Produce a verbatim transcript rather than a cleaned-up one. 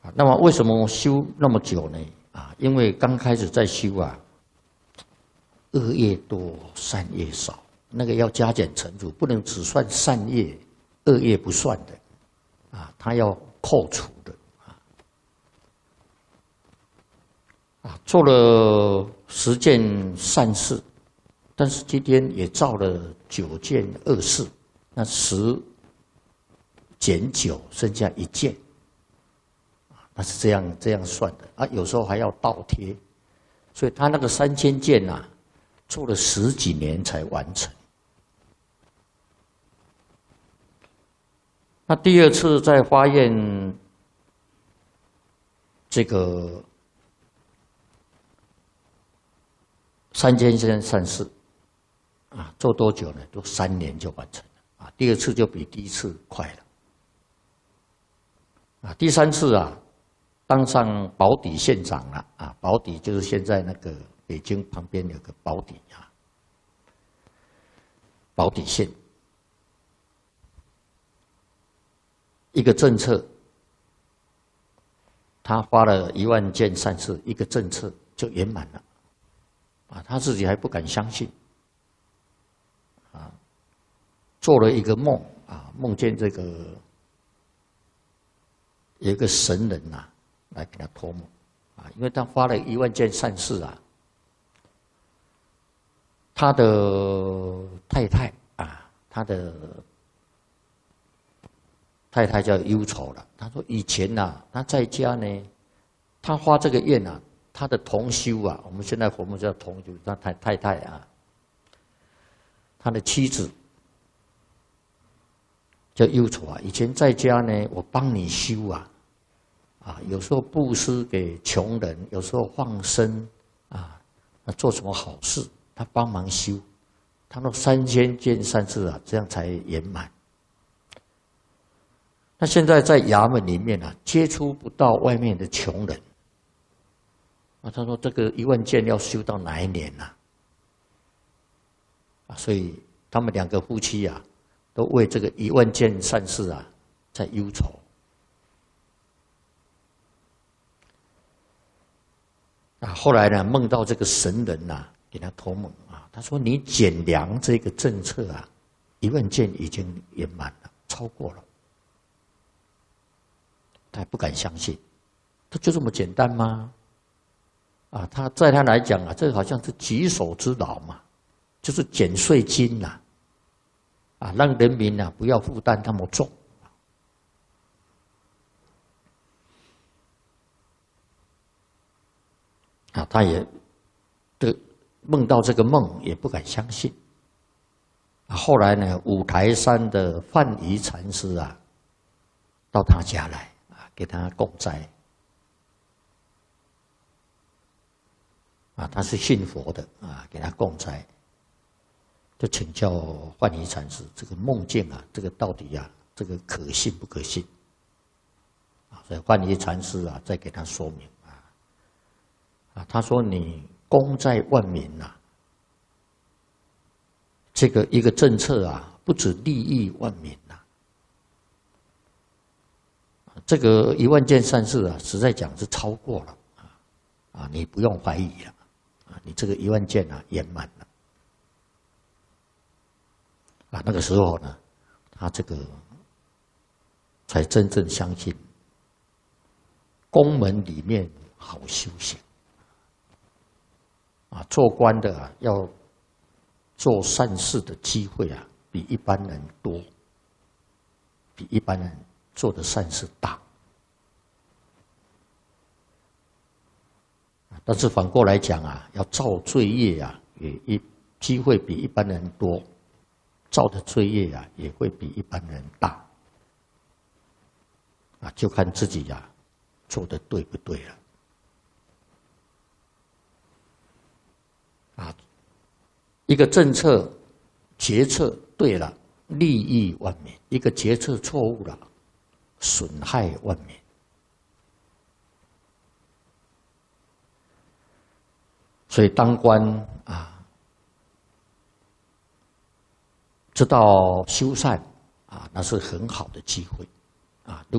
啊，那么为什么修那么久呢？啊，因为刚开始在修啊，恶业多，善业少，那个要加减乘除，不能只算善业，恶业不算的，啊，它要扣除的，啊，啊，做了十件善事，但是今天也造了九件恶事，那十减九，剩下一件。那是这样这样算的啊，有时候还要倒贴，所以他那个三千件呐、啊，做了十几年才完成。那第二次再发愿这个三千件善事啊，做多久呢？都三年就完成了啊。第二次就比第一次快了啊。第三次啊。当上宝坻县长了啊！宝坻就是现在那个北京旁边有个宝坻啊，宝坻县一个政策，他发了一万件善事，一个政策就圆满了啊！他自己还不敢相信啊，做了一个梦啊，梦见这个有一个神人呐、啊。来给他托梦啊，因为他发了一万件善事啊，他的太太啊，他的太太叫忧愁了。他说以前呐、啊，他在家呢，他发这个愿啊，他的同修啊，我们现在佛门叫同修，他太太太啊，他的妻子叫忧愁啊，以前在家呢，我帮你修啊。啊，有时候布施给穷人，有时候放生，啊，那做什么好事，他帮忙修，他说三千件善事啊，这样才圆满。那现在在衙门里面啊，接触不到外面的穷人，啊，他说这个一万件要修到哪一年呢、啊？啊，所以他们两个夫妻啊，都为这个一万件善事啊，在忧愁。啊，后来呢，梦到这个神人呐、啊，给他托梦啊，他说：“你减量这个政策啊，一万件已经圆满了，超过了。”他还不敢相信，他就这么简单吗？啊，他在他来讲啊，这好像是举手之劳嘛，就是减税金呐、啊，啊，让人民呐、啊、不要负担那么重。啊，他也的梦到这个梦，也不敢相信。啊，后来呢，五台山的范蠡禅师啊，到他家来啊，给他供斋。啊，他是信佛的啊，给他供斋，就请教范蠡禅师，这个梦境啊，这个到底啊，这个可信不可信？啊，所以范蠡禅师啊，再给他说明。啊，他说：“你功在万民呐、啊，这个一个政策啊，不止利益万民呐、啊，这个一万件善事啊，实在讲是超过了啊，啊，你不用怀疑了，啊，你这个一万件啊圆满了，啊，那个时候呢，他这个才真正相信，宫门里面好修行。”啊，做官的啊，要做善事的机会啊，比一般人多，比一般人做的善事大。但是反过来讲啊，要造罪业啊，也一机会比一般人多，造的罪业啊，也会比一般人大。啊，就看自己呀、啊，做的对不对了。啊，一个政策决策对了，利益万民；一个决策错误了，损害万民。所以当官啊，知道修善啊，那是很好的机会啊。